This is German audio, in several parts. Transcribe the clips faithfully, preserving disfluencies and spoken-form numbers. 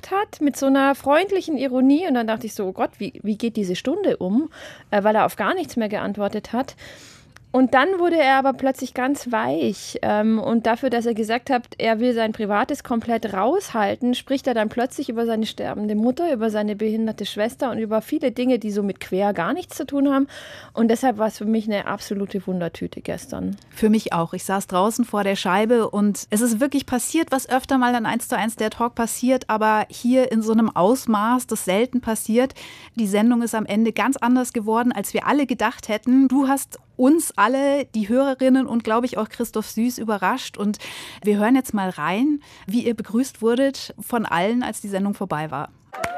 geantwortet hat, mit so einer freundlichen Ironie. Und dann dachte ich so, oh Gott, wie, wie geht diese Stunde um? Äh, weil er auf gar nichts mehr geantwortet hat. Und dann wurde er aber plötzlich ganz weich. Ähm, und dafür, dass er gesagt hat, er will sein Privates komplett raushalten, spricht er dann plötzlich über seine sterbende Mutter, über seine behinderte Schwester und über viele Dinge, die so mit Queer gar nichts zu tun haben. Und deshalb war es für mich eine absolute Wundertüte gestern. Für mich auch. Ich saß draußen vor der Scheibe und es ist wirklich passiert, was öfter mal an eins zu eins der Talk passiert, aber hier in so einem Ausmaß, das selten passiert. Die Sendung ist am Ende ganz anders geworden, als wir alle gedacht hätten. Du hast uns alle, die Hörerinnen und glaube ich auch Christoph Süß überrascht. Und wir hören jetzt mal rein, wie ihr begrüßt wurdet von allen, als die Sendung vorbei war.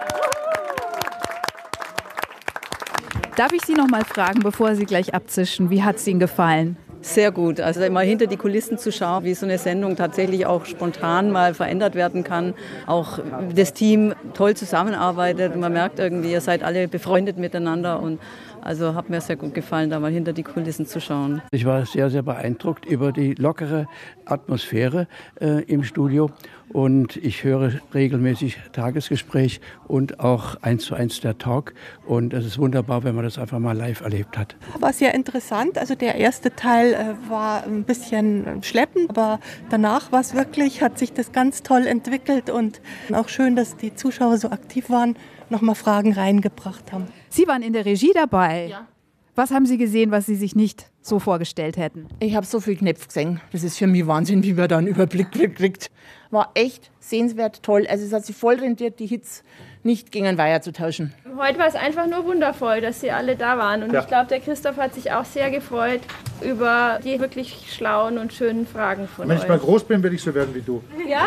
Darf ich Sie noch mal fragen, bevor Sie gleich abzischen, wie hat es Ihnen gefallen? Sehr gut. Also immer hinter die Kulissen zu schauen, wie so eine Sendung tatsächlich auch spontan mal verändert werden kann. Auch das Team toll zusammenarbeitet. Man merkt irgendwie, ihr seid alle befreundet miteinander und also hat mir sehr gut gefallen, da mal hinter die Kulissen zu schauen. Ich war sehr, sehr beeindruckt über die lockere Atmosphäre äh, im Studio. Und ich höre regelmäßig Tagesgespräch und auch eins zu eins der Talk. Und es ist wunderbar, wenn man das einfach mal live erlebt hat. War sehr interessant. Also der erste Teil äh, war ein bisschen schleppend, aber danach war es wirklich, hat sich das ganz toll entwickelt und auch schön, dass die Zuschauer so aktiv waren, nochmal Fragen reingebracht haben. Sie waren in der Regie dabei. Ja. Was haben Sie gesehen, was Sie sich nicht so vorgestellt hätten? Ich habe so viel Knöpfe gesehen. Das ist für mich Wahnsinn, wie man da einen Überblick kriegt. War echt sehenswert, toll. Also es hat sich voll rentiert, die Hits nicht gegen einen Weiher zu tauschen. Heute war es einfach nur wundervoll, dass Sie alle da waren. Und ja. Ich glaube, der Christoph hat sich auch sehr gefreut über die wirklich schlauen und schönen Fragen von Wenn euch. ich mal groß bin, will ich so werden wie du. Ja?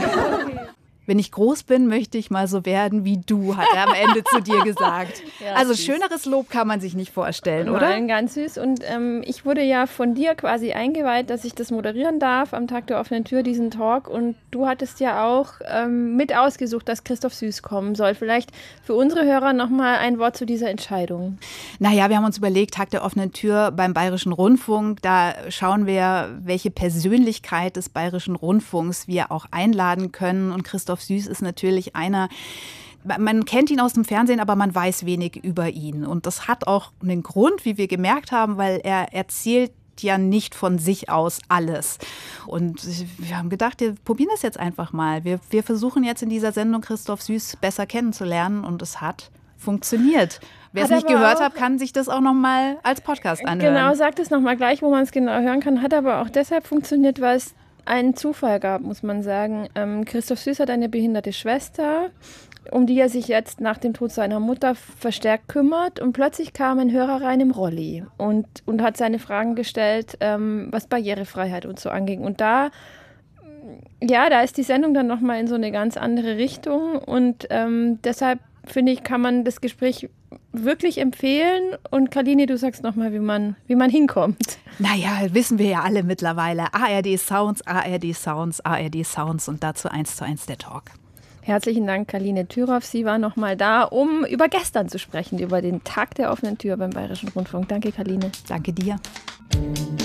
Wenn ich groß bin, möchte ich mal so werden wie du, hat er am Ende zu dir gesagt. Ja, also süß. Schöneres Lob kann man sich nicht vorstellen, oder? Nein, ganz süß. Und ähm, ich wurde ja von dir quasi eingeweiht, dass ich das moderieren darf am Tag der offenen Tür, diesen Talk. Und du hattest ja auch ähm, mit ausgesucht, dass Christoph Süß kommen soll. Vielleicht für unsere Hörer nochmal ein Wort zu dieser Entscheidung. Naja, wir haben uns überlegt, Tag der offenen Tür beim Bayerischen Rundfunk, da schauen wir, welche Persönlichkeit des Bayerischen Rundfunks wir auch einladen können. Und Christoph Süß ist natürlich einer, man kennt ihn aus dem Fernsehen, aber man weiß wenig über ihn. Und das hat auch einen Grund, wie wir gemerkt haben, weil er erzählt ja nicht von sich aus alles. Und wir haben gedacht, wir probieren das jetzt einfach mal. Wir, wir versuchen jetzt in dieser Sendung Christoph Süß besser kennenzulernen und es hat funktioniert. Wer es nicht gehört hat, kann sich das auch noch mal als Podcast anhören. Genau, sag das noch mal gleich, wo man es genau hören kann. Hat aber auch deshalb funktioniert, weil es einen Zufall gab, muss man sagen. Ähm, Christoph Süß hat eine behinderte Schwester, um die er sich jetzt nach dem Tod seiner Mutter verstärkt kümmert. Und plötzlich kam ein Hörer rein im Rolli und, und hat seine Fragen gestellt, ähm, was Barrierefreiheit und so anging. Und da, ja, da ist die Sendung dann nochmal in so eine ganz andere Richtung. Und ähm, deshalb, finde ich, kann man das Gespräch wirklich empfehlen. Und Karline, du sagst nochmal, wie man, wie man hinkommt. Naja, wissen wir ja alle mittlerweile. A R D Sounds, A R D Sounds, A R D Sounds und dazu eins zu eins der Talk. Herzlichen Dank, Karline Thüroff. Sie war nochmal da, um über gestern zu sprechen, über den Tag der offenen Tür beim Bayerischen Rundfunk. Danke, Karline. Danke dir.